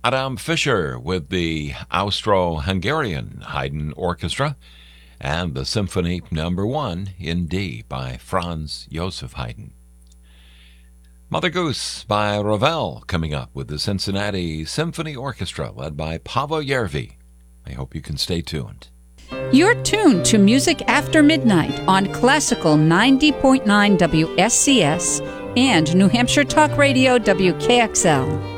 Adam Fischer with the Austro-Hungarian Haydn Orchestra and the Symphony No. 1 in D by Franz Joseph Haydn. Mother Goose by Ravel coming up with the Cincinnati Symphony Orchestra led by Paavo Järvi. I hope you can stay tuned. You're tuned to Music After Midnight on Classical 90.9 WSCS and New Hampshire Talk Radio WKXL.